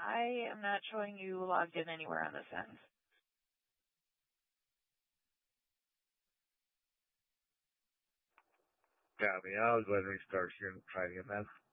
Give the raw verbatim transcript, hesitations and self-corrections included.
I am not showing you logged in anywhere on this end. Got me. I'll go ahead and restart here and try it again then.